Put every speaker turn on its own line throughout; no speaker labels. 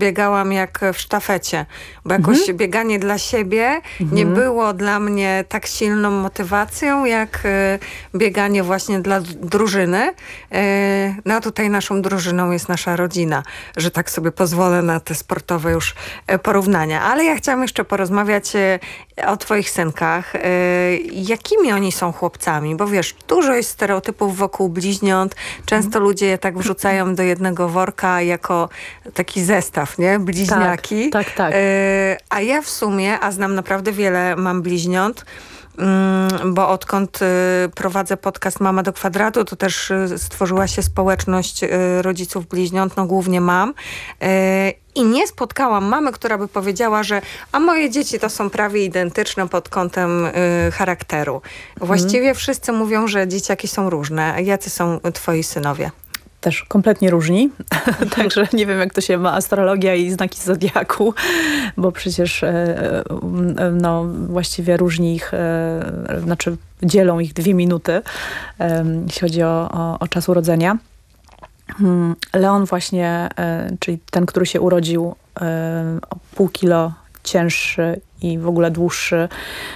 biegałam jak w sztafecie, bo jakoś bieganie dla siebie nie było dla mnie tak silną motywacją, jak bieganie właśnie dla drużyny. No a tutaj naszą drużyną jest nasza rodzina, że tak sobie pozwolę na te sportowe już porównania. Ale ja chciałam jeszcze porozmawiać o twoich synkach. Jakimi oni są chłopcami? Bo wiesz, dużo jest stereotypów wokół bliźniąt. Często ludzie je tak wrzucają do jednego worka jako taki zestaw, nie? Bliźniaki.
Tak.
A ja w sumie, a znam naprawdę wiele mam bliźniąt, bo odkąd prowadzę podcast Mama do kwadratu, to też stworzyła się społeczność rodziców bliźniąt, no głównie mam. I nie spotkałam mamy, która by powiedziała, że a moje dzieci to są prawie identyczne pod kątem charakteru. Właściwie wszyscy mówią, że dzieciaki są różne. Jacy są twoi synowie?
Też kompletnie różni, także nie wiem, jak to się ma astrologia i znaki zodiaku, bo przecież no, właściwie różni ich, znaczy dzielą ich 2 minuty, jeśli chodzi o czas urodzenia. Leon właśnie, czyli ten, który się urodził o pół kilo cięższy i w ogóle dłuższy,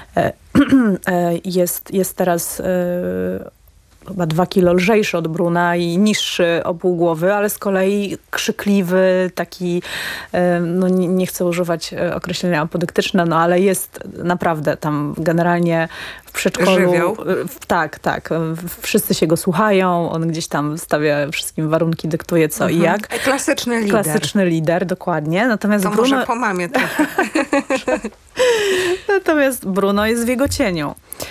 jest teraz chyba 2 kilo lżejszy od Bruna i niższy o pół głowy, ale z kolei krzykliwy, taki, no nie chcę używać określenia apodyktyczne, no ale jest naprawdę tam generalnie w przedszkolu.
Żywioł.
Tak. Wszyscy się go słuchają, on gdzieś tam stawia wszystkim warunki, dyktuje co i jak.
Klasyczny lider.
Klasyczny lider, dokładnie. Natomiast
to
Bruno...
może po mamie trochę.
Natomiast Bruno jest w jego cieniu.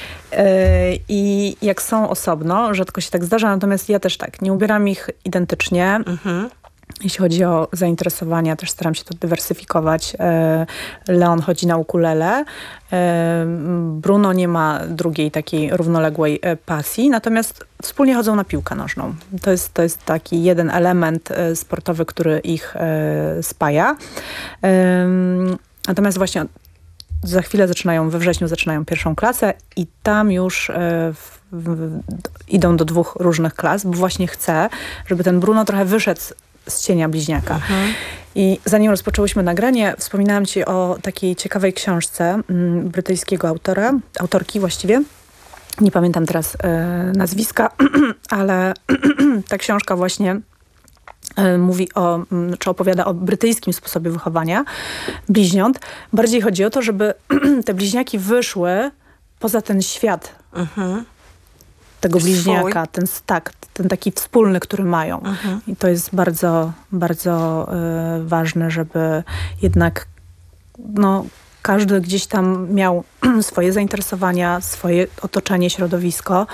I jak są osobno, rzadko się tak zdarza, natomiast ja też tak, nie ubieram ich identycznie. Jeśli chodzi o zainteresowania, też staram się to dywersyfikować. Leon chodzi na ukulele. Bruno nie ma drugiej takiej równoległej pasji, natomiast wspólnie chodzą na piłkę nożną. To jest taki jeden element sportowy, który ich spaja. Natomiast właśnie za chwilę we wrześniu zaczynają 1. klasę i tam już idą do 2 różnych klas, bo właśnie chcę, żeby ten Bruno trochę wyszedł z cienia bliźniaka. I zanim rozpoczęłyśmy nagranie, wspominałam ci o takiej ciekawej książce brytyjskiego autorki właściwie. Nie pamiętam teraz nazwiska, ale ta książka właśnie mówi czy opowiada o brytyjskim sposobie wychowania bliźniąt. Bardziej chodzi o to, żeby te bliźniaki wyszły poza ten świat tego bliźniaka, ten taki wspólny, który mają. I to jest bardzo, bardzo ważne, żeby jednak każdy gdzieś tam miał swoje zainteresowania, swoje otoczenie, środowisko.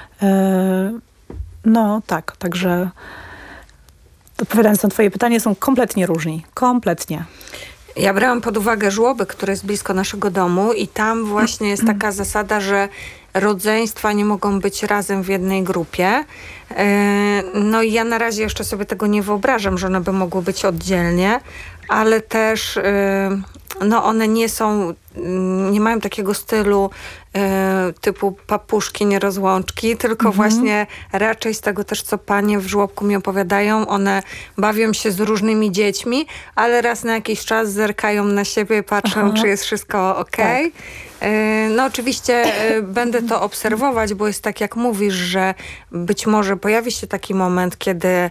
Także odpowiadając na twoje pytanie, są kompletnie różni. Kompletnie.
Ja brałam pod uwagę żłobek, który jest blisko naszego domu i tam właśnie jest taka zasada, że rodzeństwa nie mogą być razem w jednej grupie. No i ja na razie jeszcze sobie tego nie wyobrażam, że one by mogły być oddzielnie, ale też one nie mają takiego stylu typu papuszki, nierozłączki, tylko właśnie raczej z tego też, co panie w żłobku mi opowiadają, one bawią się z różnymi dziećmi, ale raz na jakiś czas zerkają na siebie, patrzą, czy jest wszystko okej. Tak. No oczywiście będę to obserwować, bo jest tak, jak mówisz, że być może pojawi się taki moment, kiedy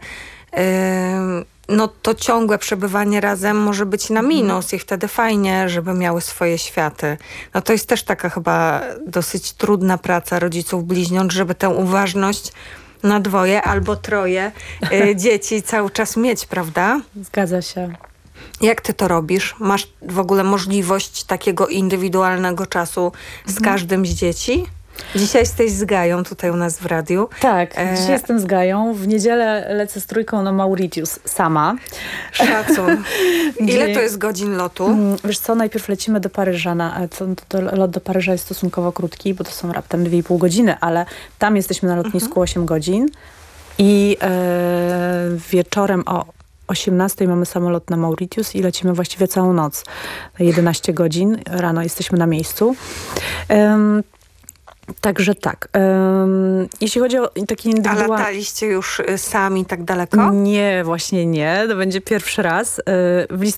to ciągłe przebywanie razem może być na minus i wtedy fajnie, żeby miały swoje światy. No to jest też taka chyba dosyć trudna praca rodziców bliźniąt, żeby tę uważność na 2 albo 3 dzieci cały czas mieć, prawda?
Zgadza się.
Jak ty to robisz? Masz w ogóle możliwość takiego indywidualnego czasu z każdym z dzieci? Dzisiaj jesteś z Gają tutaj u nas w radiu.
Tak, dzisiaj jestem z Gają. W niedzielę lecę z trójką na Mauritius sama.
Szacun. Ile to jest godzin lotu?
Wiesz co, najpierw lecimy do Paryża. Lot do Paryża jest stosunkowo krótki, bo to są raptem 2,5 godziny, ale tam jesteśmy na lotnisku 8 godzin i wieczorem o 18 mamy samolot na Mauritius i lecimy właściwie całą noc. 11 godzin. Rano jesteśmy na miejscu. Także tak. Jeśli chodzi o taki indywidualny...
A lataliście już sami tak daleko?
Nie, właśnie nie. To będzie pierwszy raz.